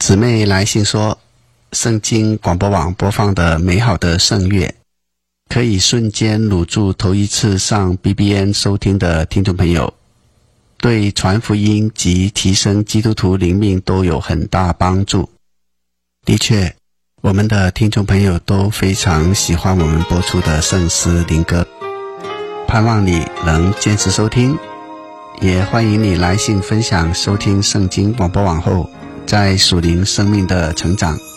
姊妹来信说，圣经广播网播放的美好的圣乐，可以瞬间掳住头一次上 BBN 收听的听众朋友，对传福音及提升基督徒灵命都有很大帮助。的确，我们的听众朋友都非常喜欢我们播出的圣诗灵歌，盼望你能坚持收听，也欢迎你来信分享收听圣经广播网后在属灵生命的成长。